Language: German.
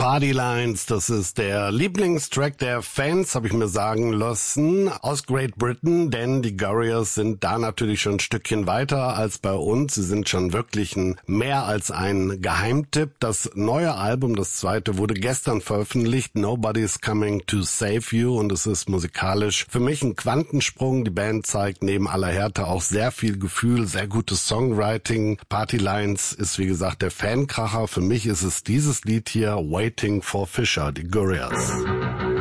Party Lines, das ist der Lieblingstrack der Fans, habe ich mir sagen lassen, aus Great Britain, denn die Gorillaz sind da natürlich schon ein Stückchen weiter als bei uns. Sie sind schon wirklich mehr als ein Geheimtipp. Das neue Album, das zweite, wurde gestern veröffentlicht, Nobody's Coming to Save You, und es ist musikalisch für mich ein Quantensprung. Die Band zeigt neben aller Härte auch sehr viel Gefühl, sehr gutes Songwriting. Party Lines ist wie gesagt der Fankracher. Für mich ist es dieses Lied hier, Waiting for Fisher, die Gorillaz.